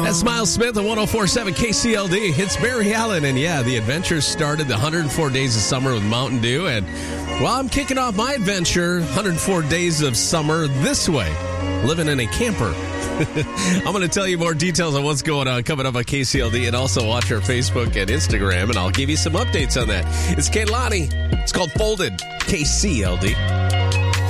That's Miles Smith at 104.7 KCLD. It's Barry Allen, and yeah, the adventure started the 104 Days of Summer with Mountain Dew, and well, I'm kicking off my adventure, 104 Days of Summer, this way, living in a camper. I'm going to tell you more details on what's going on coming up on KCLD, and also watch our Facebook and Instagram, and I'll give you some updates on that. It's Kaylani. It's called Folded, KCLD.